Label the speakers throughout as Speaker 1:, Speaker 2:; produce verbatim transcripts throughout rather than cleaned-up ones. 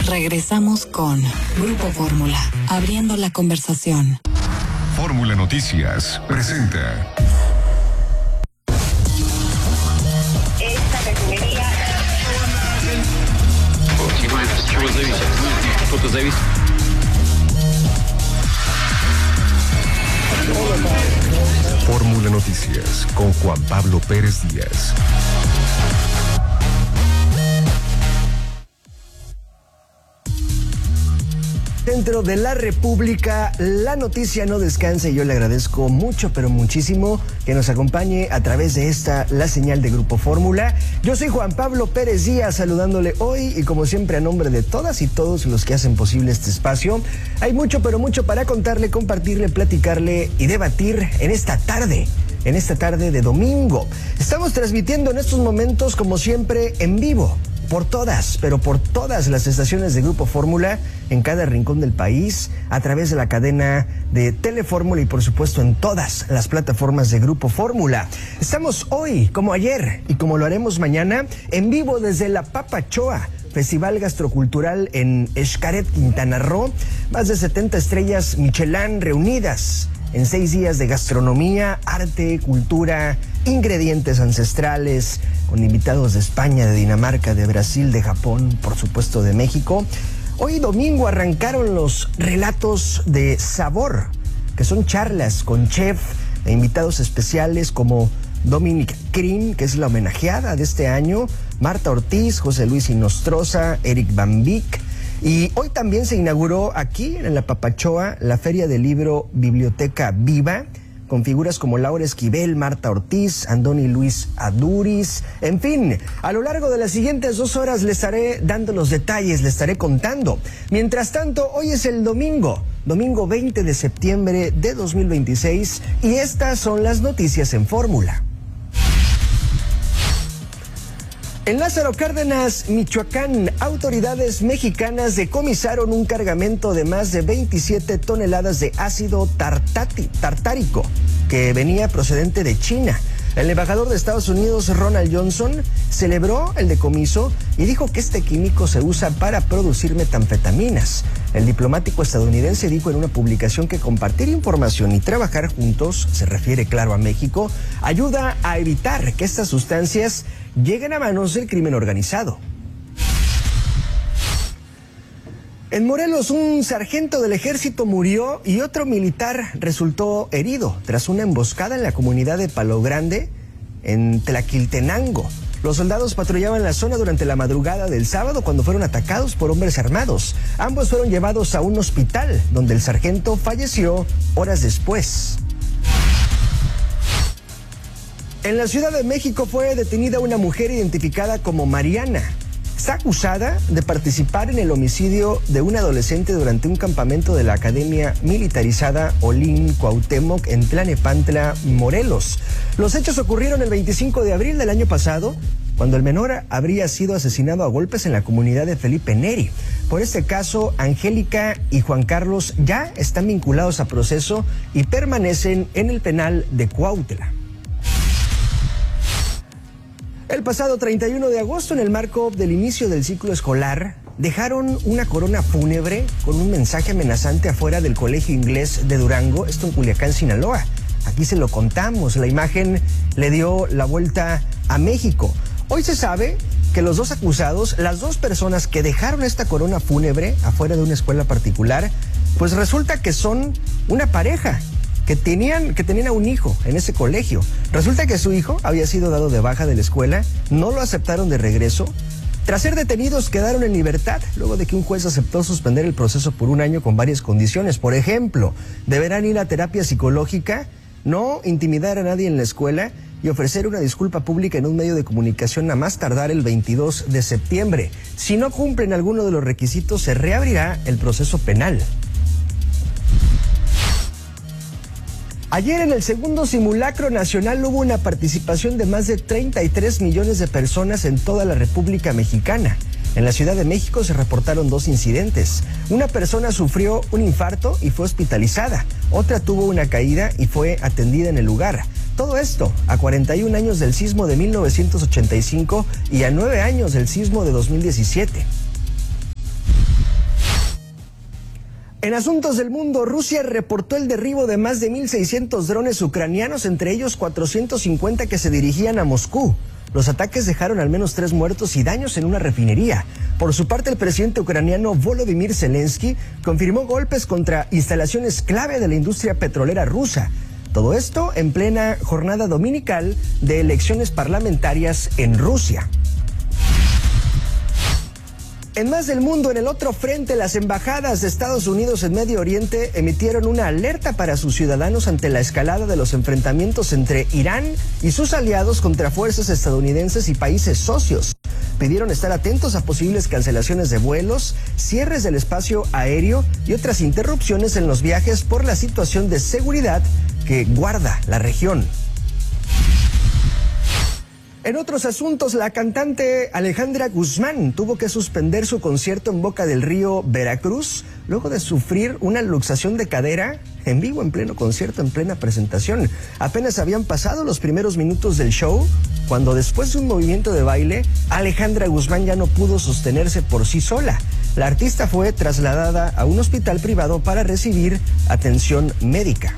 Speaker 1: Regresamos con Grupo Fórmula, abriendo la conversación.
Speaker 2: Fórmula Noticias presenta.
Speaker 3: Esta refinería.
Speaker 2: Fórmula Noticias con Juan Pablo Pérez Díaz.
Speaker 4: Dentro de la República, la noticia no descansa y yo le agradezco mucho, pero muchísimo que nos acompañe a través de esta, la señal de Grupo Fórmula. Yo soy Juan Pablo Pérez Díaz, saludándole hoy y como siempre a nombre de todas y todos los que hacen posible este espacio. Hay mucho, pero mucho para contarle, compartirle, platicarle y debatir en esta tarde. En esta tarde de domingo. Estamos transmitiendo en estos momentos, como siempre, en vivo, por todas, pero por todas las estaciones de Grupo Fórmula, en cada rincón del país, a través de la cadena de Telefórmula y por supuesto en todas las plataformas de Grupo Fórmula. Estamos hoy, como ayer y como lo haremos mañana, en vivo desde la Papachoa, Festival Gastrocultural en Xcaret, Quintana Roo. Más de setenta estrellas Michelin reunidas en seis días de gastronomía, arte, cultura, ingredientes ancestrales, con invitados de España, de Dinamarca, de Brasil, de Japón, por supuesto de México. Hoy domingo arrancaron los relatos de sabor, que son charlas con chef e invitados especiales como Dominic Krim, que es la homenajeada de este año, Marta Ortiz, José Luis Inostroza, Eric Van Vick. Y hoy también se inauguró aquí, en la Papachoa, la Feria del Libro Biblioteca Viva, con figuras como Laura Esquivel, Marta Ortiz, Andoni Luis Aduriz. En fin, a lo largo de las siguientes dos horas les estaré dando los detalles, les estaré contando. Mientras tanto, hoy es el domingo, domingo veinte de septiembre de dos mil veintiséis, y estas son las noticias en Fórmula. En Lázaro Cárdenas, Michoacán, autoridades mexicanas decomisaron un cargamento de más de veintisiete toneladas de ácido tartati, tartárico que venía procedente de China. El embajador de Estados Unidos, Ronald Johnson, celebró el decomiso y dijo que este químico se usa para producir metanfetaminas. El diplomático estadounidense dijo en una publicación que compartir información y trabajar juntos, se refiere claro a México, ayuda a evitar que estas sustancias lleguen a manos del crimen organizado. En Morelos, un sargento del ejército murió y otro militar resultó herido tras una emboscada en la comunidad de Palo Grande, en Tlaquiltenango. Los soldados patrullaban la zona durante la madrugada del sábado cuando fueron atacados por hombres armados. Ambos fueron llevados a un hospital, donde el sargento falleció horas después. En la Ciudad de México fue detenida una mujer identificada como Mariana. Está acusada de participar en el homicidio de un adolescente durante un campamento de la Academia Militarizada Olin Cuauhtémoc en Tlanepantla, Morelos. Los hechos ocurrieron el veinticinco de abril del año pasado, cuando el menor habría sido asesinado a golpes en la comunidad de Felipe Neri. Por este caso, Angélica y Juan Carlos ya están vinculados a proceso y permanecen en el penal de Cuautla. El pasado treinta y uno de agosto, en el marco del inicio del ciclo escolar, dejaron una corona fúnebre con un mensaje amenazante afuera del Colegio Inglés de Durango, esto en Culiacán, Sinaloa. Aquí se lo contamos, la imagen le dio la vuelta a México. Hoy se sabe que los dos acusados, las dos personas que dejaron esta corona fúnebre afuera de una escuela particular, pues resulta que son una pareja. Que tenían, que tenían a un hijo en ese colegio. Resulta que su hijo había sido dado de baja de la escuela, no lo aceptaron de regreso. Tras ser detenidos, quedaron en libertad, luego de que un juez aceptó suspender el proceso por un año con varias condiciones. Por ejemplo, deberán ir a terapia psicológica, no intimidar a nadie en la escuela y ofrecer una disculpa pública en un medio de comunicación a más tardar el veintidós de septiembre. Si no cumplen alguno de los requisitos, se reabrirá el proceso penal. Ayer en el segundo simulacro nacional hubo una participación de más de treinta y tres millones de personas en toda la República Mexicana. En la Ciudad de México se reportaron dos incidentes. Una persona sufrió un infarto y fue hospitalizada. Otra tuvo una caída y fue atendida en el lugar. Todo esto a cuarenta y un años del sismo de mil novecientos ochenta y cinco y a nueve años del sismo de dos mil diecisiete. En asuntos del mundo, Rusia reportó el derribo de más de mil seiscientos drones ucranianos, entre ellos cuatrocientos cincuenta que se dirigían a Moscú. Los ataques dejaron al menos tres muertos y daños en una refinería. Por su parte, el presidente ucraniano Volodymyr Zelensky confirmó golpes contra instalaciones clave de la industria petrolera rusa. Todo esto en plena jornada dominical de elecciones parlamentarias en Rusia. En más del mundo, en el otro frente, las embajadas de Estados Unidos en Medio Oriente emitieron una alerta para sus ciudadanos ante la escalada de los enfrentamientos entre Irán y sus aliados contra fuerzas estadounidenses y países socios. Pidieron estar atentos a posibles cancelaciones de vuelos, cierres del espacio aéreo y otras interrupciones en los viajes por la situación de seguridad que guarda la región. En otros asuntos, la cantante Alejandra Guzmán tuvo que suspender su concierto en Boca del Río, Veracruz, luego de sufrir una luxación de cadera en vivo, en pleno concierto, en plena presentación. Apenas habían pasado los primeros minutos del show, cuando después de un movimiento de baile, Alejandra Guzmán ya no pudo sostenerse por sí sola. La artista fue trasladada a un hospital privado para recibir atención médica.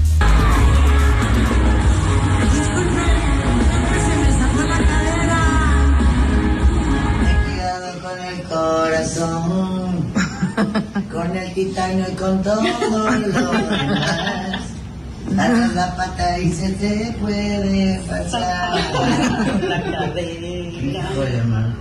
Speaker 5: Corazón, con el titanio y con todo lo demás, agarra la pata y se te puede pasar la cadera.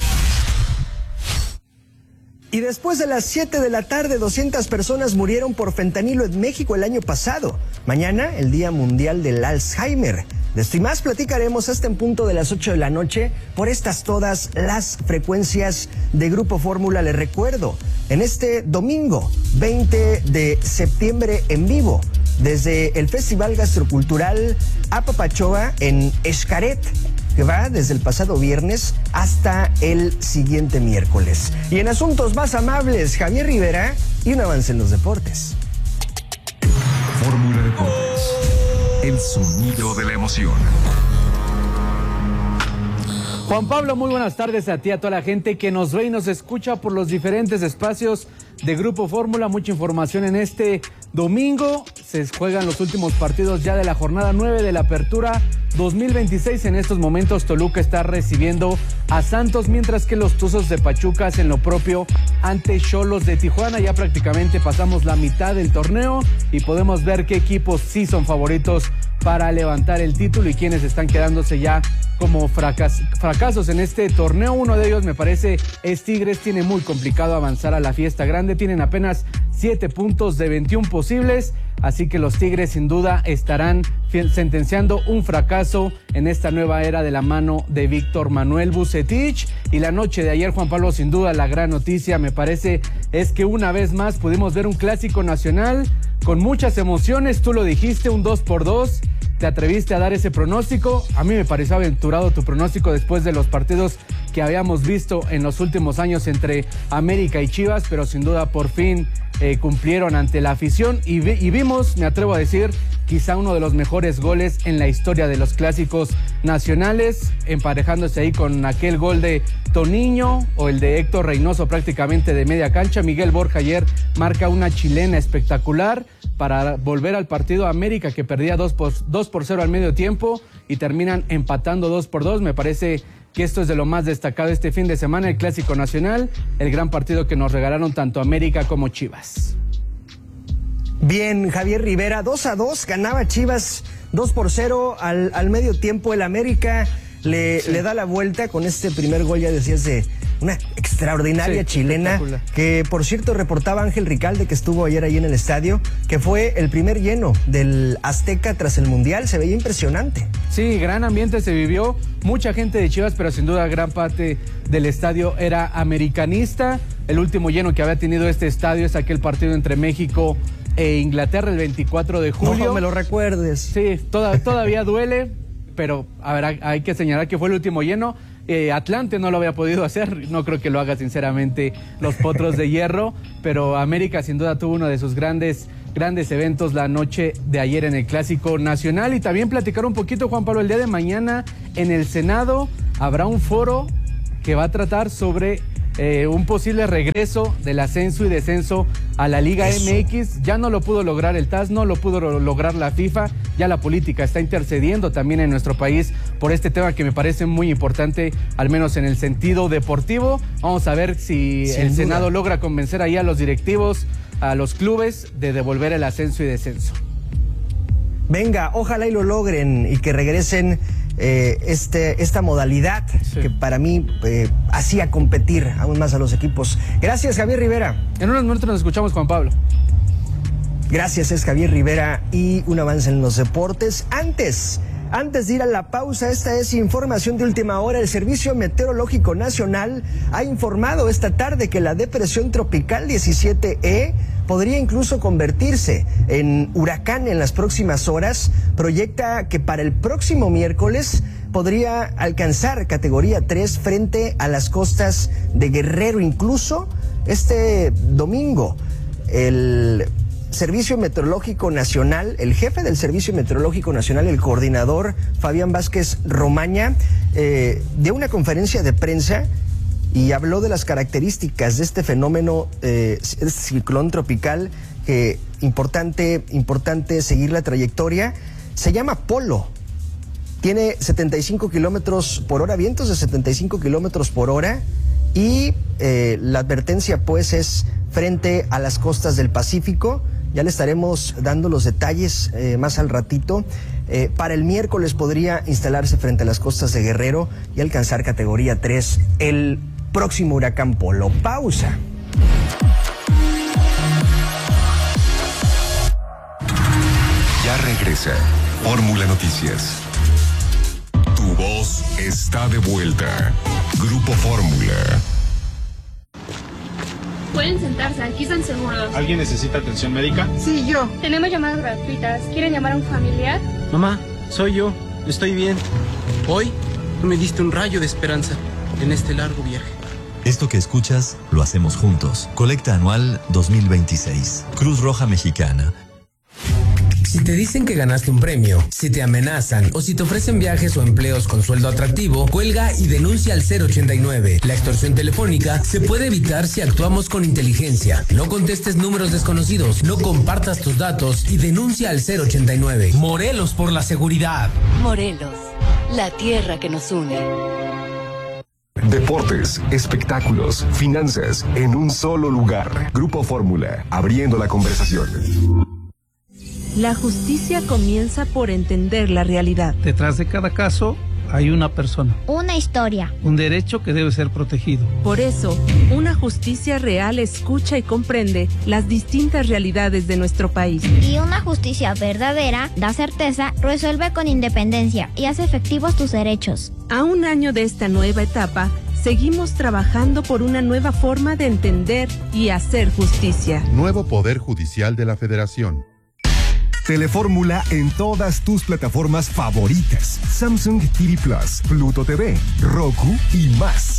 Speaker 4: Y después de las siete de la tarde, doscientas personas murieron por fentanilo en México el año pasado. Mañana, el Día Mundial del Alzheimer. De esto y más platicaremos hasta en punto de las ocho de la noche por estas todas las frecuencias de Grupo Fórmula. Les recuerdo, en este domingo veinte de septiembre en vivo, desde el Festival Gastrocultural Apapachoa en Xcaret, que va desde el pasado viernes hasta el siguiente miércoles. Y en asuntos más amables, Javier Rivera y un avance en los deportes.
Speaker 2: Fórmula Deportes, el sonido de la emoción.
Speaker 6: Juan Pablo, muy buenas tardes a ti, a toda la gente que nos ve y nos escucha por los diferentes espacios de Grupo Fórmula. Mucha información en este domingo. Se juegan los últimos partidos ya de la jornada nueve de la Apertura dos mil veintiséis. En estos momentos Toluca está recibiendo a Santos, mientras que los Tuzos de Pachuca hacen lo propio ante Xolos de Tijuana. Ya prácticamente pasamos la mitad del torneo y podemos ver qué equipos sí son favoritos para levantar el título y quienes están quedándose ya como fracas, fracasos en este torneo. Uno de ellos, me parece, es Tigres. Tiene muy complicado avanzar a la fiesta grande. Tienen apenas siete puntos de veintiún posibles. Así que los Tigres sin duda estarán sentenciando un fracaso en esta nueva era de la mano de Víctor Manuel Vucetich. Y la noche de ayer, Juan Pablo, sin duda la gran noticia, me parece, es que una vez más pudimos ver un clásico nacional con muchas emociones. Tú lo dijiste, un dos por dos. ¿Te atreviste a dar ese pronóstico? A mí me pareció aventurado tu pronóstico después de los partidos que habíamos visto en los últimos años entre América y Chivas, pero sin duda por fin eh, cumplieron ante la afición y, vi, y vimos, me atrevo a decir, quizá uno de los mejores goles en la historia de los clásicos nacionales, emparejándose ahí con aquel gol de Toniño o el de Héctor Reynoso prácticamente de media cancha. Miguel Borja ayer marca una chilena espectacular para volver al partido. América, que perdía dos por cero al medio tiempo, y terminan empatando dos por dos. Me parece que esto es de lo más destacado este fin de semana, el Clásico Nacional, el gran partido que nos regalaron tanto América como Chivas.
Speaker 4: Bien, Javier Rivera, dos a dos, ganaba Chivas dos por cero al, al medio tiempo. El América le, sí. le da la vuelta con este primer gol, ya decías, de una extraordinaria sí, chilena, que por cierto reportaba Ángel Ricalde, que estuvo ayer ahí en el estadio, que fue el primer lleno del Azteca tras el Mundial. Se veía impresionante.
Speaker 6: Sí, gran ambiente se vivió, mucha gente de Chivas, pero sin duda gran parte del estadio era americanista. El último lleno que había tenido este estadio es aquel partido entre México e Inglaterra el veinticuatro de julio.
Speaker 4: No me lo recuerdes.
Speaker 6: Sí, toda, todavía duele, pero a ver, hay que señalar que fue el último lleno. Eh, Atlante no lo había podido hacer, no creo que lo haga sinceramente los Potros de Hierro, pero América sin duda tuvo uno de sus grandes, grandes eventos la noche de ayer en el Clásico Nacional. Y también platicar un poquito, Juan Pablo, el día de mañana en el Senado habrá un foro que va a tratar sobre eh, un posible regreso del ascenso y descenso a la Liga Eso. M X. Ya no lo pudo lograr el T A S, no lo pudo lograr la FIFA. Ya la política está intercediendo también en nuestro país por este tema que me parece muy importante, al menos en el sentido deportivo. Vamos a ver si Sin el duda. Senado logra convencer ahí a los directivos, a los clubes, de devolver el ascenso y descenso.
Speaker 4: Venga, ojalá y lo logren y que regresen eh, este, esta modalidad sí. que para mí eh, hacía competir aún más a los equipos. Gracias, Javier Rivera.
Speaker 6: En unos minutos nos escuchamos, Juan Pablo.
Speaker 4: Gracias, es Javier Rivera y un avance en los deportes. Antes, antes de ir a la pausa, esta es información de última hora. El Servicio Meteorológico Nacional ha informado esta tarde que la depresión tropical diecisiete E podría incluso convertirse en huracán en las próximas horas. Proyecta que para el próximo miércoles podría alcanzar categoría tres frente a las costas de Guerrero. Incluso este domingo, el Servicio Meteorológico Nacional, el jefe del Servicio Meteorológico Nacional, el coordinador Fabián Vázquez Romaña, eh, dio una conferencia de prensa y habló de las características de este fenómeno, eh, este ciclón tropical, que importante, importante seguir la trayectoria. Se llama Polo, tiene setenta y cinco kilómetros por hora, vientos de setenta y cinco kilómetros por hora, y eh, la advertencia pues es frente a las costas del Pacífico. Ya le estaremos dando los detalles eh, más al ratito. Eh, para el miércoles podría instalarse frente a las costas de Guerrero y alcanzar categoría tres el próximo huracán Polo. Pausa.
Speaker 2: Ya regresa Fórmula Noticias. Tu voz está de vuelta. Grupo Fórmula.
Speaker 7: Pueden sentarse, aquí están seguros.
Speaker 8: ¿Alguien necesita atención médica?
Speaker 7: Sí, yo. Tenemos llamadas gratuitas. ¿Quieren llamar a un familiar?
Speaker 9: Mamá, soy yo. Estoy bien. Hoy me diste un rayo de esperanza en este largo viaje.
Speaker 10: Esto que escuchas lo hacemos juntos. Colecta anual dos mil veintiséis. Cruz Roja Mexicana.
Speaker 11: Si te dicen que ganaste un premio, si te amenazan o si te ofrecen viajes o empleos con sueldo atractivo, cuelga y denuncia al cero ochenta y nueve. La extorsión telefónica se puede evitar si actuamos con inteligencia. No contestes números desconocidos, no compartas tus datos y denuncia al cero ochenta y nueve. Morelos por la seguridad.
Speaker 12: Morelos, la tierra que nos une.
Speaker 2: Deportes, espectáculos, finanzas, en un solo lugar. Grupo Fórmula, abriendo la conversación.
Speaker 13: La justicia comienza por entender la realidad.
Speaker 14: Detrás de cada caso hay una persona.
Speaker 15: Una historia.
Speaker 14: Un derecho que debe ser protegido.
Speaker 13: Por eso, una justicia real escucha y comprende las distintas realidades de nuestro país.
Speaker 15: Y una justicia verdadera da certeza, resuelve con independencia y hace efectivos tus derechos.
Speaker 13: A un año de esta nueva etapa, seguimos trabajando por una nueva forma de entender y hacer justicia.
Speaker 16: Nuevo Poder Judicial de la Federación.
Speaker 2: Telefórmula en todas tus plataformas favoritas. Samsung T V Plus, Pluto T V, Roku y más.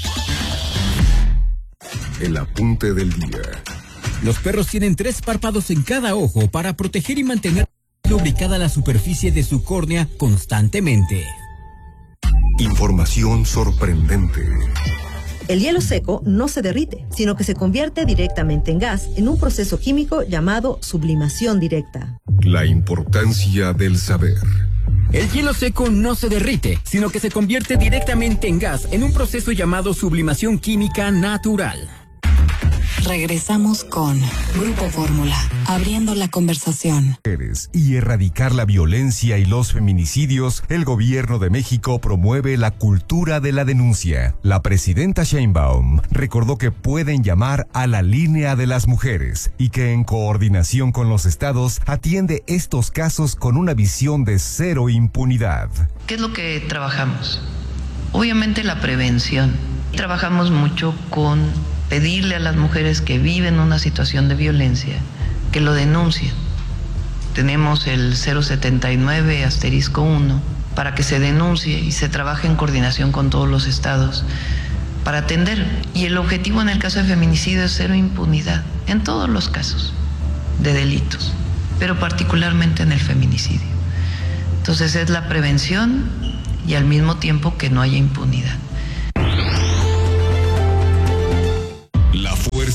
Speaker 2: El apunte del día.
Speaker 17: Los perros tienen tres párpados en cada ojo para proteger y mantener lubricada la superficie de su córnea constantemente.
Speaker 2: Información sorprendente.
Speaker 18: El hielo seco no se derrite, sino que se convierte directamente en gas en un proceso químico llamado sublimación directa.
Speaker 2: La importancia del saber.
Speaker 17: El hielo seco no se derrite, sino que se convierte directamente en gas en un proceso llamado sublimación química natural.
Speaker 1: Regresamos con Grupo Fórmula, abriendo la conversación.
Speaker 2: Y erradicar la violencia y los feminicidios, el gobierno de México promueve la cultura de la denuncia. La presidenta Sheinbaum recordó que pueden llamar a la línea de las mujeres y que en coordinación con los estados atiende estos casos con una visión de cero impunidad.
Speaker 19: ¿Qué es lo que trabajamos? Obviamente la prevención. Trabajamos mucho con pedirle a las mujeres que viven una situación de violencia que lo denuncien. Tenemos el cero setenta y nueve asterisco uno para que se denuncie y se trabaje en coordinación con todos los estados para atender. Y el objetivo en el caso de feminicidio es cero impunidad en todos los casos de delitos, pero particularmente en el feminicidio. Entonces es la prevención y al mismo tiempo que no haya impunidad.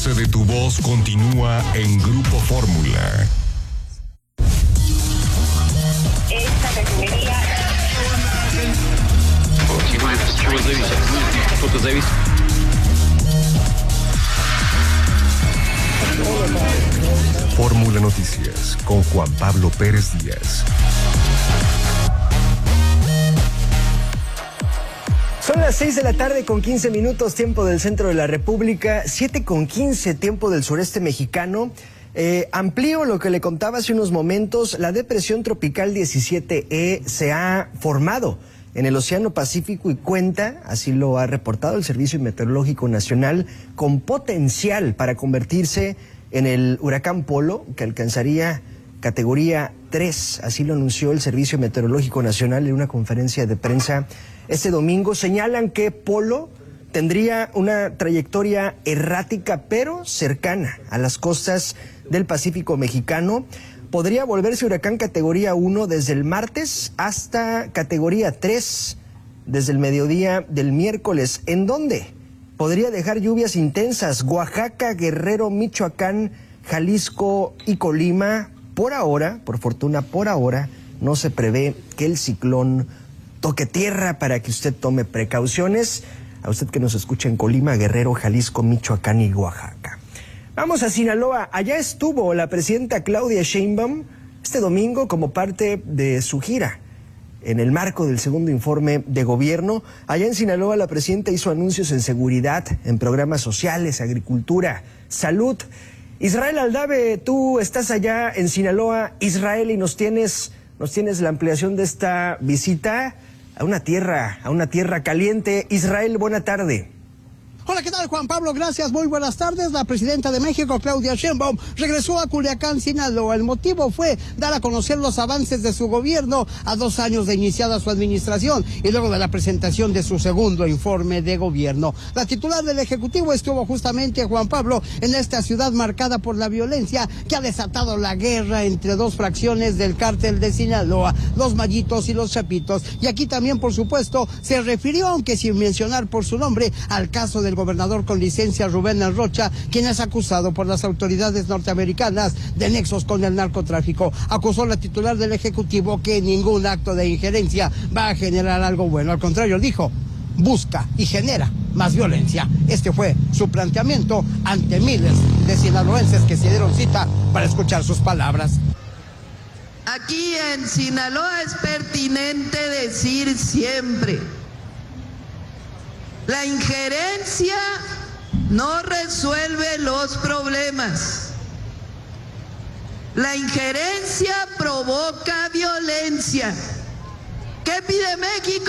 Speaker 2: dulce de tu voz continúa en Grupo Fórmula.
Speaker 3: Esta refinería.
Speaker 2: Fórmula Noticias con Juan Pablo Pérez Díaz.
Speaker 4: Son las seis de la tarde con quince minutos, tiempo del centro de la República, siete con quince, tiempo del sureste mexicano. Eh, amplío lo que le contaba hace unos momentos. La depresión tropical diecisiete E se ha formado en el Océano Pacífico y cuenta, así lo ha reportado el Servicio Meteorológico Nacional, con potencial para convertirse en el huracán Polo, que alcanzaría categoría tres. Así lo anunció el Servicio Meteorológico Nacional en una conferencia de prensa este domingo. Señalan que Polo tendría una trayectoria errática pero cercana a las costas del Pacífico mexicano. Podría volverse huracán categoría uno desde el martes hasta categoría tres desde el mediodía del miércoles. ¿En dónde? Podría dejar lluvias intensas: Oaxaca, Guerrero, Michoacán, Jalisco y Colima. Por ahora, por fortuna, por ahora, no se prevé que el ciclón toque tierra, para que usted tome precauciones. A usted que nos escucha en Colima, Guerrero, Jalisco, Michoacán y Oaxaca. Vamos a Sinaloa. Allá estuvo la presidenta Claudia Sheinbaum este domingo como parte de su gira en el marco del segundo informe de gobierno. Allá en Sinaloa la presidenta hizo anuncios en seguridad, en programas sociales, agricultura, salud. Israel Aldave, tú estás allá en Sinaloa, Israel, y nos tienes, nos tienes la ampliación de esta visita a una tierra, a una tierra caliente. Israel, buena tarde.
Speaker 8: Hola, ¿qué tal, Juan Pablo? Gracias, muy buenas tardes. La presidenta de México, Claudia Sheinbaum, regresó a Culiacán, Sinaloa. El motivo fue dar a conocer los avances de su gobierno a dos años de iniciada su administración y luego de la presentación de su segundo informe de gobierno. La titular del Ejecutivo estuvo justamente, Juan Pablo, en esta ciudad marcada por la violencia que ha desatado la guerra entre dos fracciones del cártel de Sinaloa, los Mallitos y los Chapitos. Y aquí también, por supuesto, se refirió, aunque sin mencionar por su nombre, al caso del gobernador con licencia Rubén Rocha, quien es acusado por las autoridades norteamericanas de nexos con el narcotráfico. Acusó la titular del Ejecutivo que ningún acto de injerencia va a generar algo bueno. Al contrario, dijo, busca y genera más violencia. Este fue su planteamiento ante miles de sinaloenses que se dieron cita para escuchar sus palabras.
Speaker 19: Aquí en Sinaloa es pertinente decir siempre: la injerencia no resuelve los problemas. La injerencia provoca violencia. ¿Qué pide México?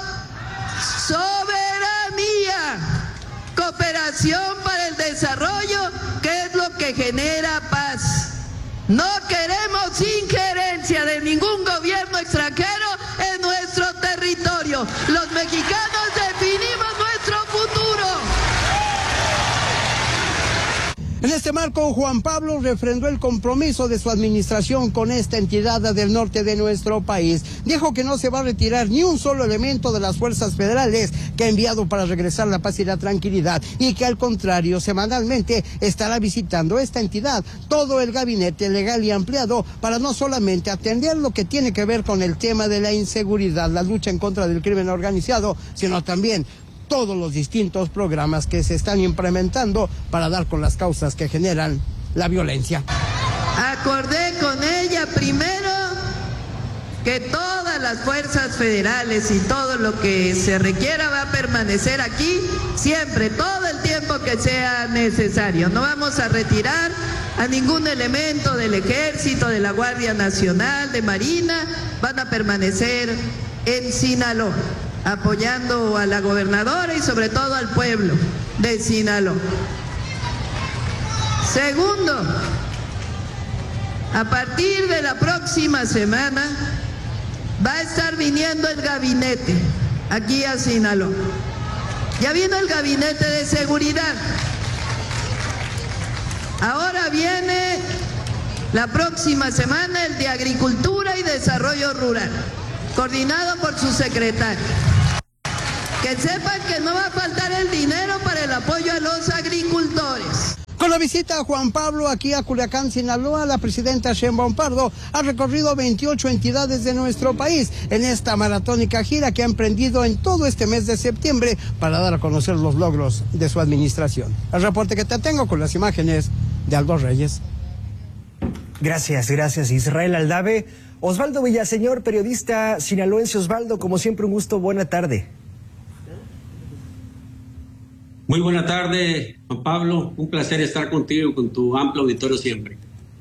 Speaker 19: Soberanía, cooperación para el desarrollo, que es lo que genera paz. No queremos injerencia de ningún gobierno extranjero en nuestro territorio. Los mexicanos definimos nuestro futuro.
Speaker 8: En este marco, Juan Pablo refrendó el compromiso de su administración con esta entidad del norte de nuestro país. Dijo que no se va a retirar ni un solo elemento de las fuerzas federales que ha enviado para regresar la paz y la tranquilidad, y que al contrario, semanalmente estará visitando esta entidad todo el gabinete legal y ampliado para no solamente atender lo que tiene que ver con el tema de la inseguridad, la lucha en contra del crimen organizado, sino también todos los distintos programas que se están implementando para dar con las causas que generan la violencia.
Speaker 19: Acordé con ella primero que todas las fuerzas federales y todo lo que se requiera va a permanecer aquí siempre, todo el tiempo que sea necesario. No vamos a retirar a ningún elemento del Ejército, de la Guardia Nacional, de Marina, van a permanecer en Sinaloa, apoyando a la gobernadora y sobre todo al pueblo de Sinaloa. Segundo, a partir de la próxima semana va a estar viniendo el gabinete aquí a Sinaloa. Ya vino el gabinete de seguridad. Ahora viene la próxima semana el de Agricultura y Desarrollo Rural, coordinado por su secretario. Que sepan que no va a faltar el dinero para el apoyo a los agricultores.
Speaker 8: Con la visita a Juan Pablo aquí a Culiacán, Sinaloa, la presidenta Sheinbaum Pardo ha recorrido veintiocho entidades de nuestro país en esta maratónica gira que ha emprendido en todo este mes de septiembre para dar a conocer los logros de su administración. El reporte que te tengo con las imágenes de Aldo Reyes.
Speaker 4: Gracias, gracias Israel Aldave. Osvaldo Villaseñor, periodista sinaloense. Osvaldo, como siempre un gusto, buena tarde.
Speaker 20: Muy buena tarde, Juan Pablo. Un placer estar contigo, con tu amplio auditorio siempre.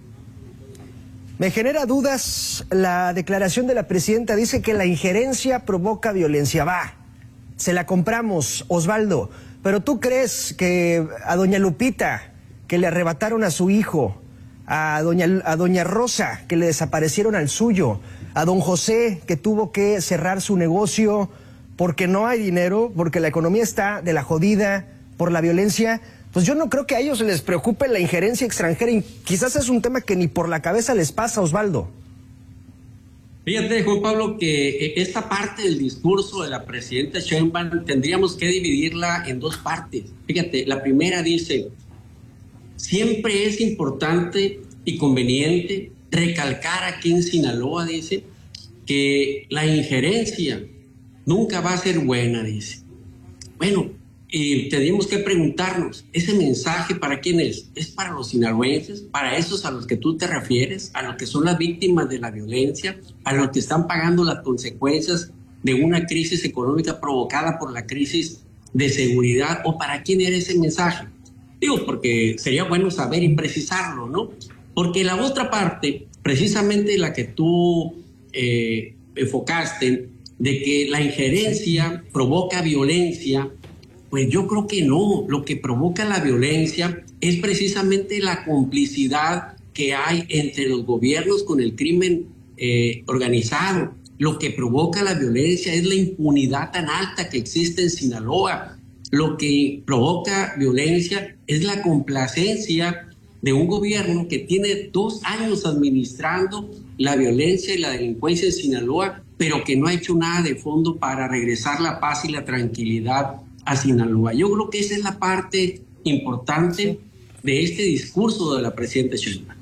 Speaker 4: Me genera dudas la declaración de la presidenta. Dice que la injerencia provoca violencia. Va, se la compramos, Osvaldo. Pero ¿tú crees que a doña Lupita, que le arrebataron a su hijo, a doña, a doña Rosa, que le desaparecieron al suyo, a don José, que tuvo que cerrar su negocio porque no hay dinero, porque la economía está de la jodida, por la violencia, pues yo no creo que a ellos les preocupe la injerencia extranjera y quizás es un tema que ni por la cabeza les pasa, Osvaldo?
Speaker 20: Fíjate, Juan Pablo, que esta parte del discurso de la presidenta Sheinbaum tendríamos que dividirla en dos partes. Fíjate, la primera dice, siempre es importante y conveniente recalcar aquí en Sinaloa, dice, que la injerencia nunca va a ser buena, dice. Bueno, y tenemos que preguntarnos, ¿ese mensaje para quién es? ¿Es para los sinaloenses? ¿Para esos a los que tú te refieres? ¿A los que son las víctimas de la violencia? ¿A los que están pagando las consecuencias de una crisis económica provocada por la crisis de seguridad? ¿O para quién era ese mensaje? Digo, porque sería bueno saber y precisarlo, ¿no? Porque la otra parte, precisamente la que tú eh, enfocaste, de que la injerencia provoca violencia, pues yo creo que no. Lo que provoca la violencia es precisamente la complicidad que hay entre los gobiernos con el crimen eh, organizado. Lo que provoca la violencia es la impunidad tan alta que existe en Sinaloa. Lo que provoca violencia es la complacencia de un gobierno que tiene dos años administrando la violencia y la delincuencia en Sinaloa, pero que no ha hecho nada de fondo para regresar la paz y la tranquilidad a Sinaloa. Yo creo que esa es la parte importante de este discurso de la presidenta Sheinbaum.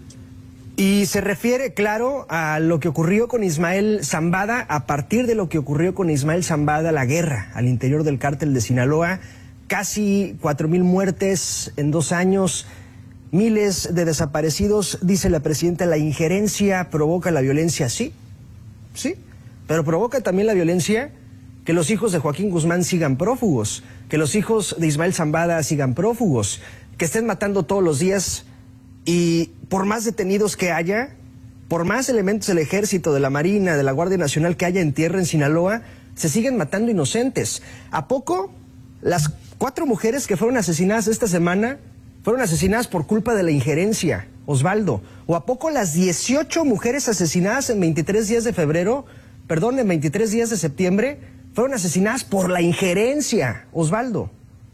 Speaker 4: Y se refiere, claro, a lo que ocurrió con Ismael Zambada. A partir de lo que ocurrió con Ismael Zambada, la guerra al interior del cártel de Sinaloa, casi cuatro mil muertes en dos años, miles de desaparecidos. Dice la presidenta, la injerencia provoca la violencia, sí, sí, pero provoca también la violencia que los hijos de Joaquín Guzmán sigan prófugos, que los hijos de Ismael Zambada sigan prófugos, que estén matando todos los días y por más detenidos que haya, por más elementos del ejército, de la Marina, de la Guardia Nacional que haya en tierra en Sinaloa, se siguen matando inocentes. ¿A poco las cuatro mujeres que fueron asesinadas esta semana fueron asesinadas por culpa de la injerencia, Osvaldo? ¿O a poco las dieciocho mujeres asesinadas en veintitrés días de febrero, perdón, en veintitrés días de septiembre, fueron asesinadas por la injerencia, Osvaldo?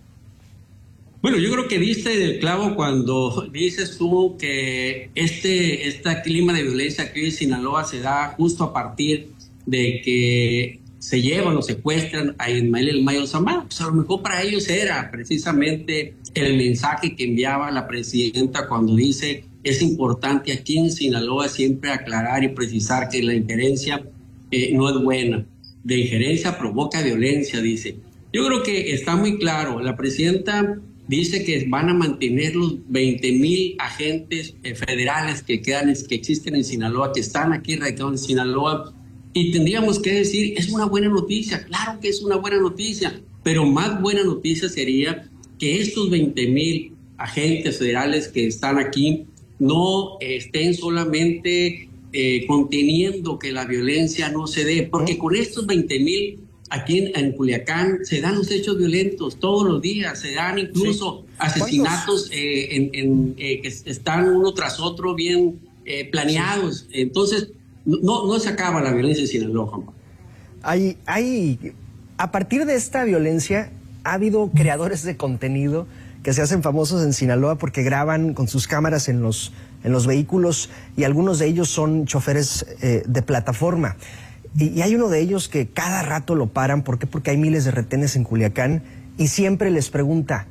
Speaker 20: Bueno, yo creo que diste el clavo cuando dices tú que este, este clima de violencia aquí en Sinaloa se da justo a partir de que se llevan o secuestran a Ismael El Mayo Zambada. Pues a lo mejor para ellos era precisamente el mensaje que enviaba la presidenta cuando dice es importante aquí en Sinaloa siempre aclarar y precisar que la injerencia eh, no es buena. De injerencia provoca violencia, dice. Yo creo que está muy claro. La presidenta dice que van a mantener los veinte mil agentes eh, federales que quedan, que existen en Sinaloa, que están aquí radicados en Sinaloa. Y tendríamos que decir, es una buena noticia. Claro que es una buena noticia, pero más buena noticia sería que estos veinte mil agentes federales que están aquí no eh, estén solamente Eh, conteniendo que la violencia no se dé, porque con estos veinte mil aquí en, en Culiacán se dan los hechos violentos todos los días, se dan incluso sí. asesinatos eh, en, en, eh, que están uno tras otro bien eh, planeados. Sí. Entonces, no, no se acaba la violencia en Sinaloa.
Speaker 4: Hay, hay, a partir de esta violencia ha habido creadores de contenido que se hacen famosos en Sinaloa porque graban con sus cámaras en los, en los vehículos y algunos de ellos son choferes eh, de plataforma. Y, y hay uno de ellos que cada rato lo paran. ¿Por qué? Porque hay miles de retenes en Culiacán y siempre les pregunta,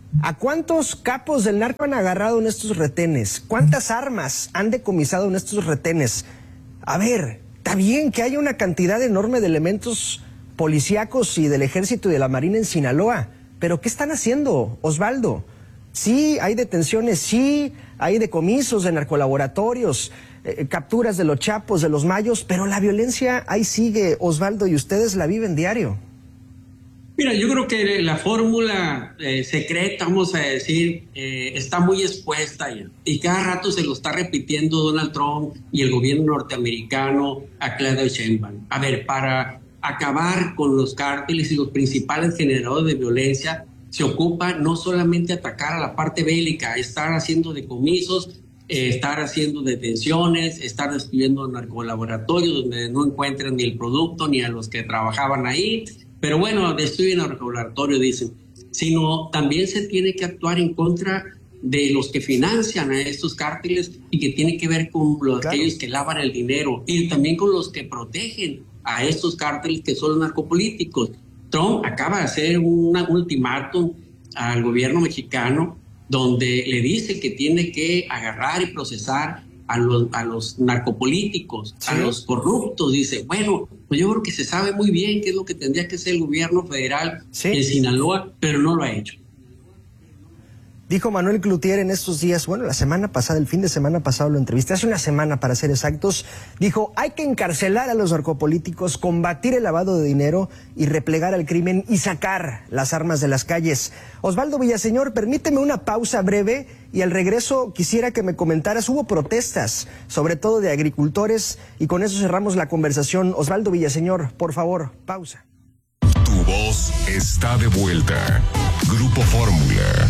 Speaker 4: ¿A cuántos capos del narco han agarrado en estos retenes? ¿Cuántas armas han decomisado en estos retenes? A ver, está bien que haya una cantidad enorme de elementos policíacos y del ejército y de la marina en Sinaloa, pero ¿qué están haciendo, Osvaldo? Sí, hay detenciones, sí, hay decomisos de narcolaboratorios, eh, capturas de los chapos, de los mayos, pero la violencia ahí sigue, Osvaldo, y ustedes la viven diario.
Speaker 20: Mira, yo creo que la fórmula eh, secreta, vamos a decir, eh, está muy expuesta ya, y cada rato se lo está repitiendo Donald Trump y el gobierno norteamericano a Claudia Sheinbaum. A ver, para acabar con los cárteles y los principales generadores de violencia, se ocupa no solamente atacar a la parte bélica, estar haciendo decomisos, eh, estar haciendo detenciones, estar despidiendo narcolaboratorios donde no encuentran ni el producto ni a los que trabajaban ahí. Pero bueno, destruyen el laboratorio, dicen, sino también se tiene que actuar en contra de los que financian a estos cárteles y que tiene que ver con los, claro, aquellos que lavan el dinero y también con los que protegen a estos cárteles que son los narcopolíticos. Trump acaba de hacer un ultimátum al gobierno mexicano donde le dice que tiene que agarrar y procesar a los, a los narcopolíticos, sí, a los corruptos. Dice, bueno, pues yo creo que se sabe muy bien qué es lo que tendría que hacer el gobierno federal, sí, en Sinaloa, pero no lo ha hecho.
Speaker 4: Dijo Manuel Cloutier en estos días, bueno, la semana pasada, el fin de semana pasado lo entrevisté, hace una semana para ser exactos, dijo, hay que encarcelar a los narcopolíticos, combatir el lavado de dinero y replegar al crimen y sacar las armas de las calles. Osvaldo Villaseñor, permíteme una pausa breve y al regreso quisiera que me comentaras, hubo protestas, sobre todo de agricultores, y con eso cerramos la conversación. Osvaldo Villaseñor, por favor, pausa.
Speaker 2: Tu voz está de vuelta. Grupo Fórmula.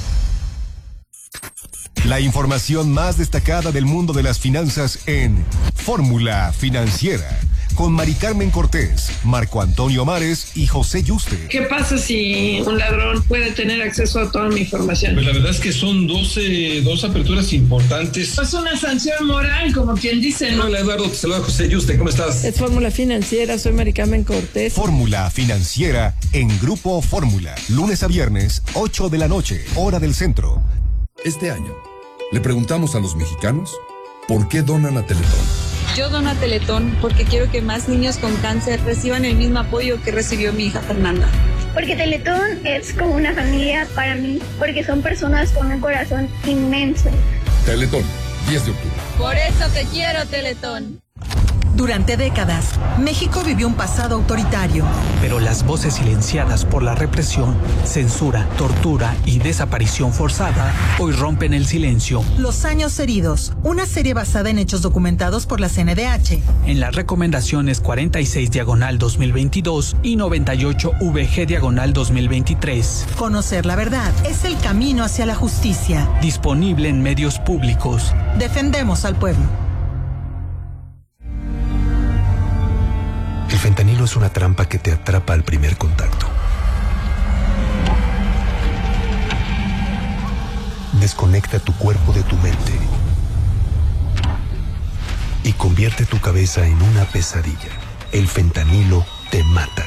Speaker 2: La información más destacada del mundo de las finanzas en Fórmula Financiera, con Mari Carmen Cortés, Marco Antonio Mares y José Yuste.
Speaker 21: ¿Qué pasa si un ladrón puede tener acceso a toda mi información?
Speaker 22: Pues la verdad es que son doce, dos aperturas importantes.
Speaker 21: Es una sanción moral, como quien dice, ¿no?
Speaker 22: Hola Eduardo, te saluda José Yuste, ¿cómo estás?
Speaker 21: Es Fórmula Financiera, soy Mari Carmen Cortés.
Speaker 2: Fórmula Financiera en Grupo Fórmula, lunes a viernes, ocho de la noche, hora del centro.
Speaker 23: Este año, le preguntamos a los mexicanos por qué donan a Teletón.
Speaker 24: Yo dono a Teletón porque quiero que más niños con cáncer reciban el mismo apoyo que recibió mi hija Fernanda.
Speaker 7: Porque Teletón es como una familia para mí, porque son personas con un corazón inmenso.
Speaker 23: Teletón, diez de octubre.
Speaker 24: Por eso te quiero, Teletón.
Speaker 25: Durante décadas, México vivió un pasado autoritario.
Speaker 26: Pero las voces silenciadas por la represión, censura, tortura y desaparición forzada hoy rompen el silencio.
Speaker 25: Los años heridos, una serie basada en hechos documentados por la C N D H.
Speaker 26: En las recomendaciones cuarenta y seis diagonal dos mil veintidós y noventa y ocho V G diagonal dos mil veintitrés.
Speaker 25: Conocer la verdad es el camino hacia la justicia.
Speaker 26: Disponible en medios públicos.
Speaker 25: Defendemos al pueblo.
Speaker 27: El fentanilo es una trampa que te atrapa al primer contacto. Desconecta tu cuerpo de tu mente y convierte tu cabeza en una pesadilla. El fentanilo te mata.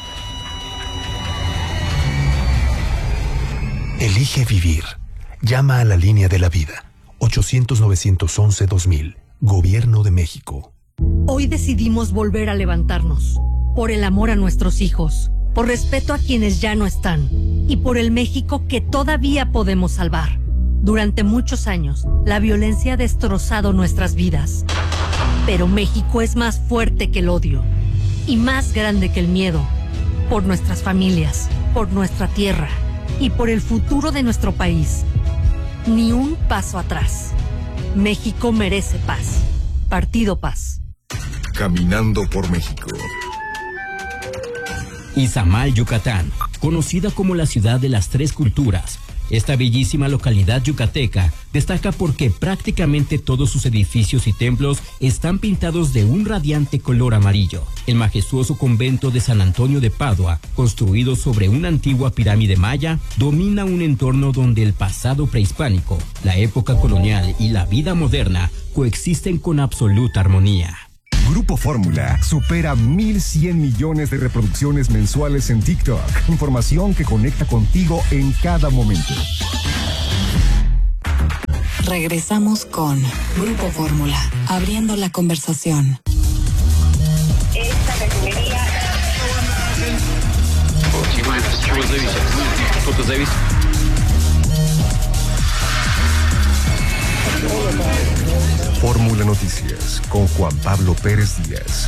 Speaker 27: Elige vivir. Llama a la línea de la vida. ochocientos, novecientos once, dos mil. Gobierno de México.
Speaker 28: Hoy decidimos volver a levantarnos, por el amor a nuestros hijos, por respeto a quienes ya no están y por el México que todavía podemos salvar. Durante muchos años, la violencia ha destrozado nuestras vidas, pero México es más fuerte que el odio y más grande que el miedo, por nuestras familias, por nuestra tierra y por el futuro de nuestro país. Ni un paso atrás. México merece paz. Partido Paz.
Speaker 2: Caminando por México.
Speaker 17: Izamal, Yucatán, conocida como la ciudad de las tres culturas. Esta bellísima localidad yucateca destaca porque prácticamente todos sus edificios y templos están pintados de un radiante color amarillo. El majestuoso convento de San Antonio de Padua, construido sobre una antigua pirámide maya, domina un entorno donde el pasado prehispánico, la época colonial y la vida moderna coexisten con absoluta armonía.
Speaker 2: Grupo Fórmula supera mil cien millones de reproducciones mensuales en TikTok. Información que conecta contigo en cada momento.
Speaker 1: Regresamos con Grupo Fórmula, abriendo la conversación.
Speaker 3: Esta refinería...
Speaker 2: Fórmula Noticias con Juan Pablo Pérez Díaz.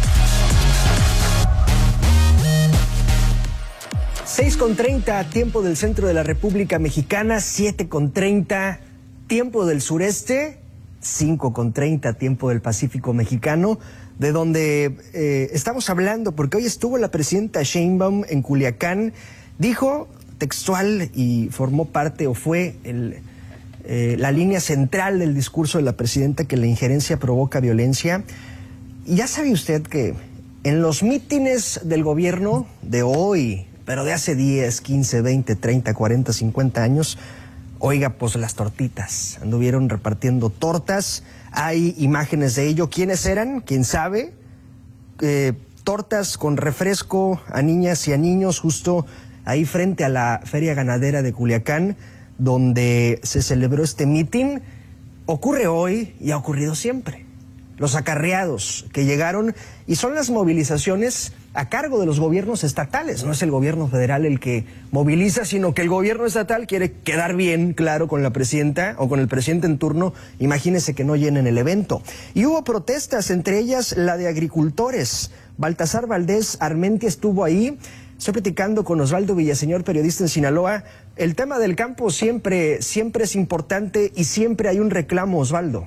Speaker 4: seis con treinta, tiempo del centro de la República Mexicana, siete con treinta, tiempo del sureste, cinco con treinta, tiempo del Pacífico Mexicano, de donde eh, estamos hablando, porque hoy estuvo la presidenta Sheinbaum en Culiacán, dijo textual y formó parte o fue el... Eh, la línea central del discurso de la presidenta que la injerencia provoca violencia. Y ya sabe usted que en los mítines del gobierno de hoy, pero de hace diez, quince, veinte, treinta, cuarenta, cincuenta años, oiga, pues las tortitas, anduvieron repartiendo tortas, hay imágenes de ello. ¿Quiénes eran? ¿Quién sabe? Eh, tortas con refresco a niñas y a niños justo ahí frente a la Feria Ganadera de Culiacán, donde se celebró este mitin. Ocurre hoy y ha ocurrido siempre. Los acarreados que llegaron, y son las movilizaciones a cargo de los gobiernos estatales. No es el gobierno federal el que moviliza, sino que el gobierno estatal quiere quedar bien claro con la presidenta o con el presidente en turno. Imagínese que no llenen el evento. Y hubo protestas, entre ellas la de agricultores. Baltasar Valdés Armentia estuvo ahí. Estoy platicando con Osvaldo Villaseñor, periodista en Sinaloa. El tema del campo siempre, siempre es importante y siempre hay un reclamo, Osvaldo.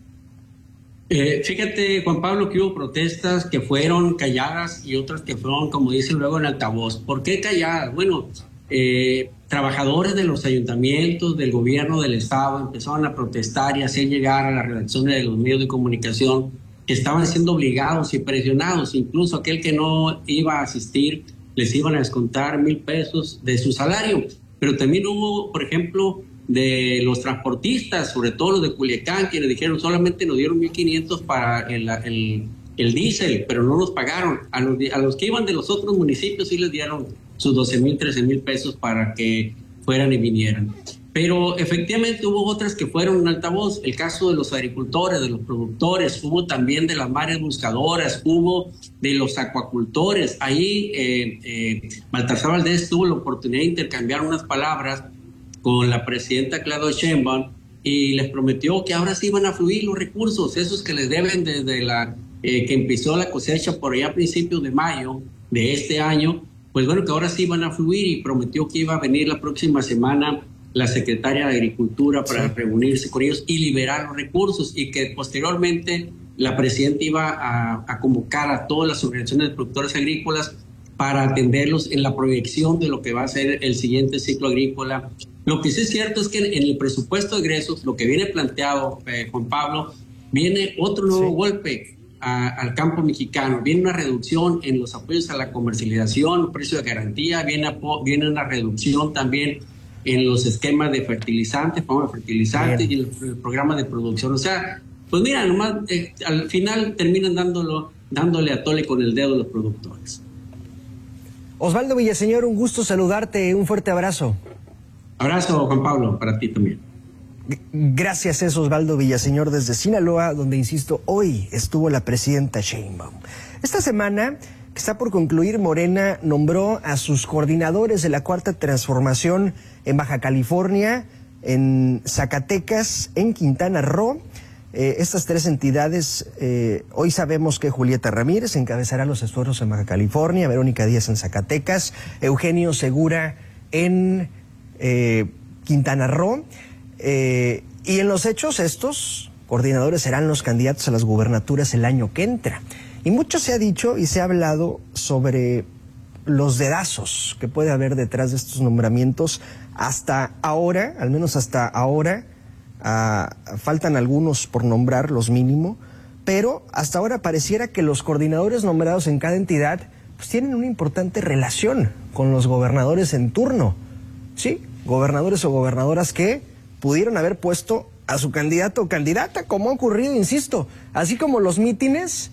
Speaker 20: Eh, fíjate, Juan Pablo, que hubo protestas que fueron calladas y otras que fueron, como dicen luego, en altavoz. ¿Por qué calladas? Bueno, eh, trabajadores de los ayuntamientos, del gobierno del estado, empezaron a protestar y hacer llegar a las redacciones de los medios de comunicación que estaban siendo obligados y presionados. Incluso aquel que no iba a asistir, les iban a descontar mil pesos de su salario. Pero también hubo, por ejemplo, de los transportistas, sobre todo los de Culiacán, quienes dijeron solamente nos dieron mil quinientos para el, el, el diésel, pero no nos pagaron. A los, a los que iban de los otros municipios sí les dieron sus doce mil, trece mil pesos para que fueran y vinieran. Pero efectivamente hubo otras que fueron en altavoz. El caso de los agricultores, de los productores, hubo también de las madres buscadoras, hubo de los acuacultores. Ahí eh, eh, Baltasar Valdés tuvo la oportunidad de intercambiar unas palabras con la presidenta Claudia Sheinbaum y les prometió que ahora sí iban a fluir los recursos, esos que les deben desde la eh, que empezó la cosecha por allá a principios de mayo de este año. Pues bueno, que ahora sí van a fluir, y prometió que iba a venir la próxima semana la secretaria de Agricultura para sí. reunirse con ellos y liberar los recursos, y que posteriormente la presidenta iba a, a convocar a todas las organizaciones de productores agrícolas para atenderlos en la proyección de lo que va a ser el siguiente ciclo agrícola. Lo que sí es cierto es que en el presupuesto de egresos, lo que viene planteado, eh, Juan Pablo, viene otro nuevo sí. golpe a, al campo mexicano. Viene una reducción en los apoyos a la comercialización, precio de garantía, viene, viene una reducción también en los esquemas de fertilizantes, programa de fertilizantes Bien. y el, el programa de producción. O sea, pues mira, nomás eh, al final terminan dándolo, dándole a tole con el dedo a los productores.
Speaker 4: Osvaldo Villaseñor, un gusto saludarte, un fuerte abrazo.
Speaker 20: Abrazo, Juan Pablo, para ti también.
Speaker 4: Gracias, es Osvaldo Villaseñor desde Sinaloa, donde, insisto, hoy estuvo la presidenta Sheinbaum. Esta semana, que está por concluir, Morena nombró a sus coordinadores de la Cuarta Transformación en Baja California, en Zacatecas, en Quintana Roo. Eh, estas tres entidades, eh, hoy sabemos que Julieta Ramírez encabezará los esfuerzos en Baja California, Verónica Díaz en Zacatecas, Eugenio Segura en eh, Quintana Roo. Eh, y en los hechos, estos coordinadores serán los candidatos a las gubernaturas el año que entra. Y mucho se ha dicho y se ha hablado sobre los dedazos que puede haber detrás de estos nombramientos. Hasta ahora, al menos hasta ahora, uh, faltan algunos por nombrar, los mínimo, pero hasta ahora pareciera que los coordinadores nombrados en cada entidad pues tienen una importante relación con los gobernadores en turno. Sí, gobernadores o gobernadoras que pudieron haber puesto a su candidato o candidata, como ha ocurrido, insisto, así como los mítines,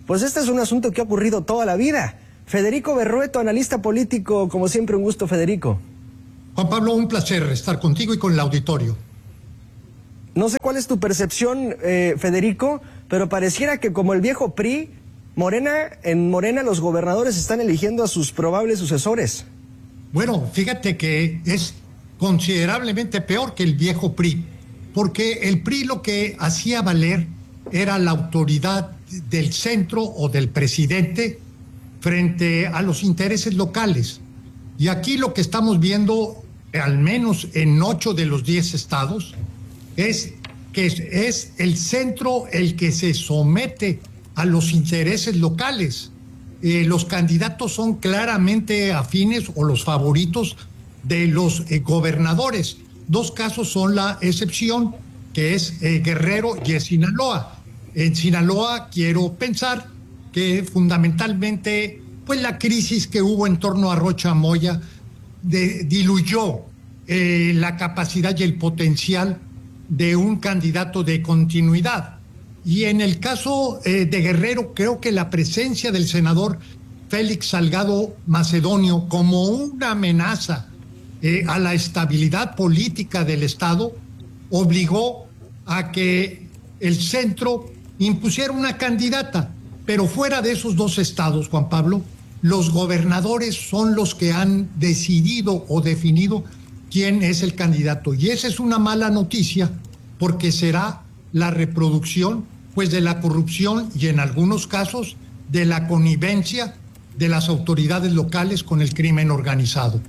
Speaker 4: pues este es un asunto que ha ocurrido toda la vida. Federico Berrueto, analista político, como siempre un gusto, Federico.
Speaker 5: Juan Pablo, un placer estar contigo y con el auditorio.
Speaker 4: No sé cuál es tu percepción, eh, Federico, pero pareciera que como el viejo P R I, Morena, en Morena los gobernadores están eligiendo a sus probables sucesores.
Speaker 5: Bueno, fíjate que es considerablemente peor que el viejo P R I, porque el P R I lo que hacía valer era la autoridad del centro o del presidente frente a los intereses locales. Y aquí lo que estamos viendo, al menos en ocho de los diez estados, es que es el centro el que se somete a los intereses locales. Eh, los candidatos son claramente afines o los favoritos de los eh, gobernadores. Dos casos son la excepción, que es eh, Guerrero y es Sinaloa. En Sinaloa quiero pensar que fundamentalmente pues la crisis que hubo en torno a Rocha Moya de, diluyó eh, la capacidad y el potencial de un candidato de continuidad. Y en el caso eh, de Guerrero, creo que la presencia del senador Félix Salgado Macedonio como una amenaza eh, a la estabilidad política del Estado obligó a que el centro impusiera una candidata. Pero fuera de esos dos estados, Juan Pablo, los gobernadores son los que han decidido o definido quién es el candidato. Y esa es una mala noticia porque será la reproducción pues de la corrupción y en algunos casos de la connivencia de las autoridades locales con el crimen organizado.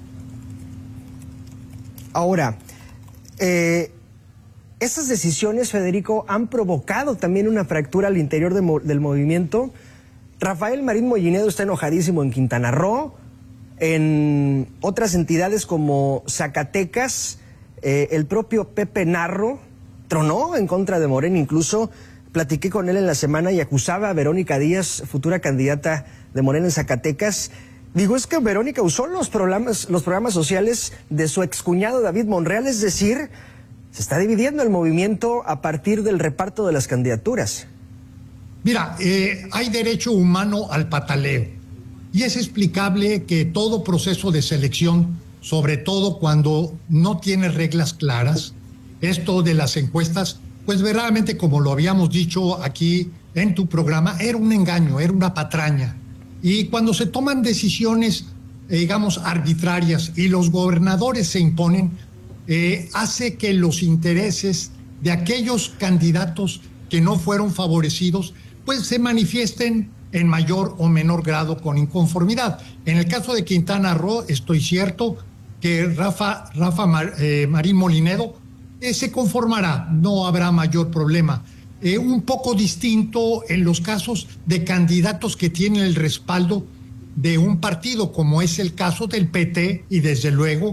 Speaker 4: Ahora, eh, esas decisiones, Federico, han provocado también una fractura al interior de mo- del movimiento. Rafael Marín Mollinedo está enojadísimo en Quintana Roo, en otras entidades como Zacatecas, eh, el propio Pepe Narro tronó en contra de Morena, incluso platiqué con él en la semana y acusaba a Verónica Díaz, futura candidata de Morena en Zacatecas. Digo, es que Verónica usó los programas, los programas sociales de su excuñado David Monreal, es decir, se está dividiendo el movimiento a partir del reparto de las candidaturas.
Speaker 5: Mira, eh, hay derecho humano al pataleo y es explicable que todo proceso de selección, sobre todo cuando no tiene reglas claras, esto de las encuestas, pues verdaderamente, como lo habíamos dicho aquí en tu programa, era un engaño, era una patraña. Y cuando se toman decisiones, eh, digamos, arbitrarias y los gobernadores se imponen, eh, hace que los intereses de aquellos candidatos que no fueron favorecidos pues se manifiesten en mayor o menor grado con inconformidad. En el caso de Quintana Roo, estoy cierto que Rafa, Rafa Mar, eh, Marín Mollinedo eh, se conformará, no habrá mayor problema. Eh, un poco distinto en los casos de candidatos que tienen el respaldo de un partido, como es el caso del P T y desde luego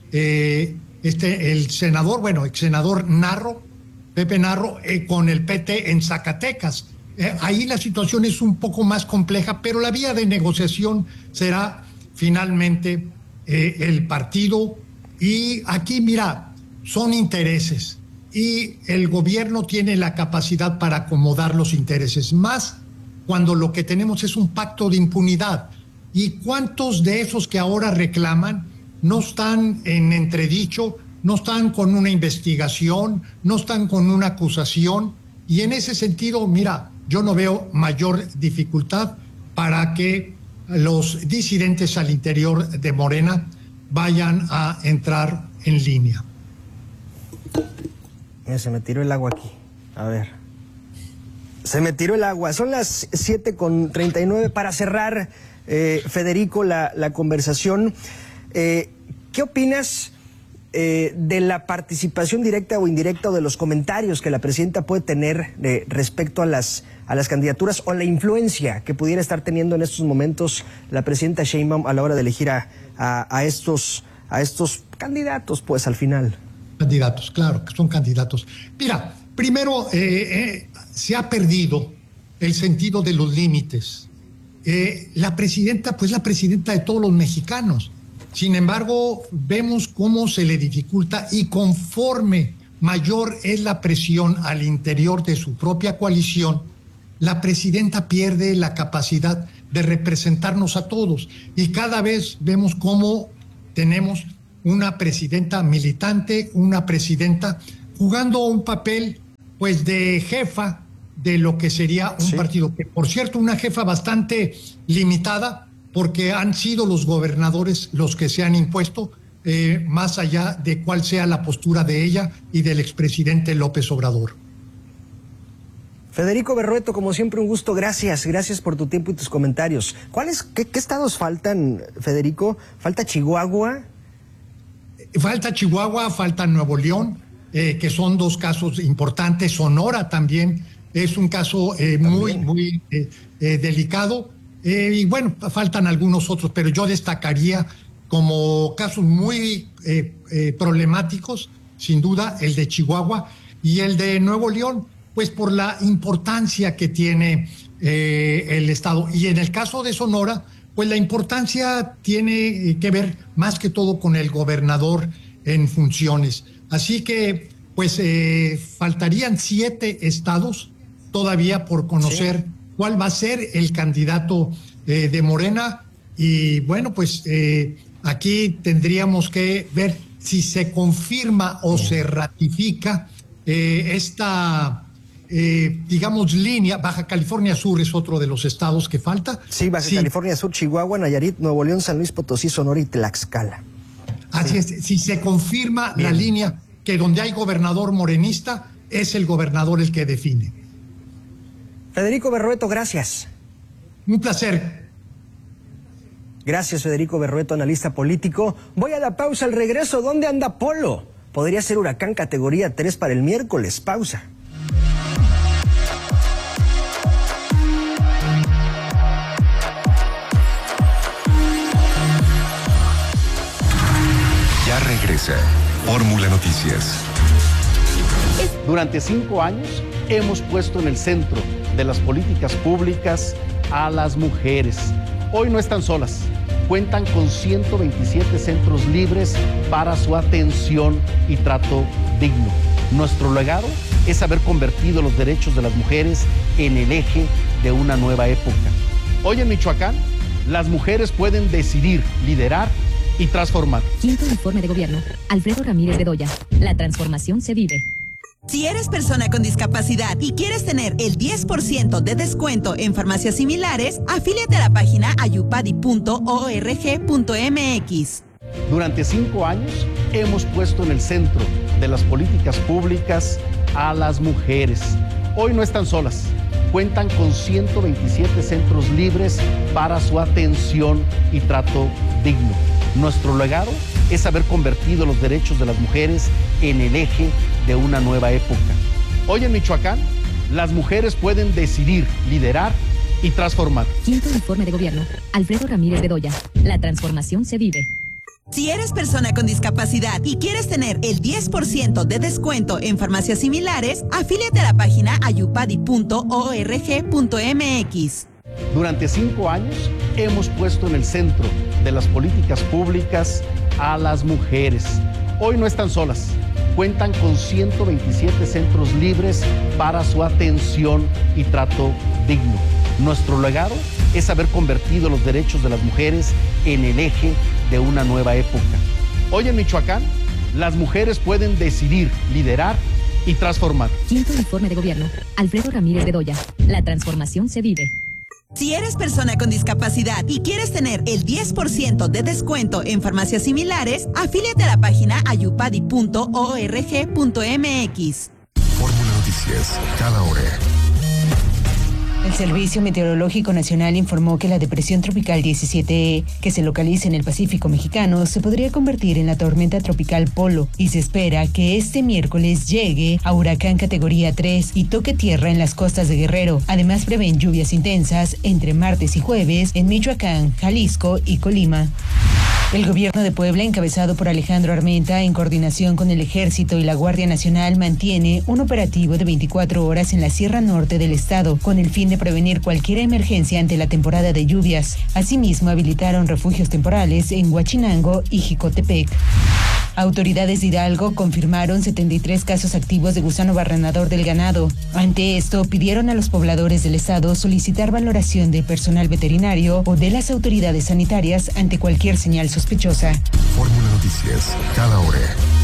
Speaker 5: eh, este, el senador, bueno, el senador Narro, Pepe Narro, eh, con el P T en Zacatecas. Eh, ahí la situación es un poco más compleja, pero la vía de negociación será finalmente eh, el partido. Y aquí, mira, son intereses y el gobierno tiene la capacidad para acomodar los intereses, más cuando lo que tenemos es un pacto de impunidad. ¿Y cuántos de esos que ahora reclaman no están en entredicho, no están con una investigación, no están con una acusación? Y en ese sentido, mira, yo no veo mayor dificultad para que los disidentes al interior de Morena vayan a entrar en línea.
Speaker 4: Mira, se me tiró el agua aquí. A ver. Se me tiró el agua. Son las siete con treinta y nueve. Para cerrar, eh, Federico, la, la conversación. Eh, ¿Qué opinas eh, de la participación directa o indirecta o de los comentarios que la presidenta puede tener eh, respecto a las, a las candidaturas o la influencia que pudiera estar teniendo en estos momentos la presidenta Sheinbaum a la hora de elegir a, a, a, estos, a estos candidatos, pues al final?
Speaker 5: Candidatos, claro, que son candidatos. Mira, primero, eh, eh, se ha perdido el sentido de los límites. Eh, la presidenta, pues la presidenta de todos los mexicanos. Sin embargo, vemos cómo se le dificulta y conforme mayor es la presión al interior de su propia coalición, la presidenta pierde la capacidad de representarnos a todos y cada vez vemos cómo tenemos una presidenta militante, una presidenta jugando un papel pues de jefa de lo que sería un sí. partido, que por cierto una jefa bastante limitada porque han sido los gobernadores los que se han impuesto eh, más allá de cuál sea la postura de ella y del expresidente López Obrador.
Speaker 4: Federico Berrueto, como siempre, un gusto. Gracias, gracias por tu tiempo y tus comentarios. ¿Cuáles, qué, qué estados faltan, Federico? ¿Falta Chihuahua?
Speaker 5: Falta Chihuahua, falta Nuevo León, eh, que son dos casos importantes. Sonora también es un caso eh, muy, muy eh, eh, delicado. Eh, y bueno, faltan algunos otros, pero yo destacaría como casos muy eh, eh, problemáticos, sin duda, el de Chihuahua y el de Nuevo León, pues por la importancia que tiene eh, el Estado. Y en el caso de Sonora, pues la importancia tiene que ver más que todo con el gobernador en funciones. Así que, pues, eh, faltarían siete estados todavía por conocer sí. cuál va a ser el candidato eh, de Morena. Y bueno, pues eh, aquí tendríamos que ver si se confirma o sí. se ratifica eh, esta... Eh, digamos, línea. Baja California Sur es otro de los estados que falta.
Speaker 4: Sí, Baja sí. California Sur, Chihuahua, Nayarit, Nuevo León, San Luis Potosí, Sonora y Tlaxcala.
Speaker 5: Así sí. es, si se confirma Bien. la línea que donde hay gobernador morenista, es el gobernador el que define.
Speaker 4: Federico Berrueto, gracias.
Speaker 5: Un placer.
Speaker 4: Gracias, Federico Berrueto, analista político. Voy a la pausa, al regreso, ¿dónde anda Polo? Podría ser huracán categoría tres para el miércoles. Pausa.
Speaker 2: Regresa Fórmula Noticias.
Speaker 6: Durante cinco años hemos puesto en el centro de las políticas públicas a las mujeres. Hoy no están solas. Cuentan con ciento veintisiete centros libres para su atención y trato digno. Nuestro legado es haber convertido los derechos de las mujeres en el eje de una nueva época. Hoy en Michoacán, las mujeres pueden decidir, liderar y transformar.
Speaker 9: Quinto informe de gobierno. Alfredo Ramírez Bedoya. La transformación se vive.
Speaker 10: Si eres persona con discapacidad y quieres tener el diez por ciento de descuento en farmacias similares, afíliate a la página ayupadi punto org punto mx.
Speaker 6: Durante cinco años hemos puesto en el centro de las políticas públicas a las mujeres. Hoy no están solas. Cuentan con ciento veintisiete centros libres para su atención y trato digno. Nuestro legado es haber convertido los derechos de las mujeres en el eje de una nueva época. Hoy en Michoacán, las mujeres pueden decidir, liderar y transformar.
Speaker 9: Quinto informe de gobierno. Alfredo Ramírez Bedoya. La transformación se vive.
Speaker 10: Si eres persona con discapacidad y quieres tener el diez por ciento de descuento en farmacias similares, afíliate a la página ayupadi punto org punto mx.
Speaker 6: Durante cinco años hemos puesto en el centro de las políticas públicas a las mujeres. Hoy no están solas. Cuentan con ciento veintisiete centros libres para su atención y trato digno. Nuestro legado es haber convertido los derechos de las mujeres en el eje de una nueva época. Hoy en Michoacán, las mujeres pueden decidir, liderar y transformar.
Speaker 9: Quinto informe de gobierno. Alfredo Ramírez Bedoya. La transformación se vive.
Speaker 10: Si eres persona con discapacidad y quieres tener el diez por ciento de descuento en farmacias similares, afíliate a la página ayupadi punto org punto mx.
Speaker 2: Fórmula Noticias, cada hora.
Speaker 11: El Servicio Meteorológico Nacional informó que la depresión tropical diecisiete E, que se localiza en el Pacífico mexicano, se podría convertir en la tormenta tropical Polo y se espera que este miércoles llegue a huracán categoría tres y toque tierra en las costas de Guerrero. Además, prevén lluvias intensas entre martes y jueves en Michoacán, Jalisco y Colima. El gobierno de Puebla, encabezado por Alejandro Armenta, en coordinación con el Ejército y la Guardia Nacional, mantiene un operativo de veinticuatro horas en la Sierra Norte del estado, con el fin de prevenir cualquier emergencia ante la temporada de lluvias. Asimismo, habilitaron refugios temporales en Huachinango y Jicotepec. Autoridades de Hidalgo confirmaron setenta y tres casos activos de gusano barrenador del ganado. Ante esto, pidieron a los pobladores del estado solicitar valoración de personal veterinario o de las autoridades sanitarias ante cualquier señal sospechosa.
Speaker 2: Fórmula Noticias, cada hora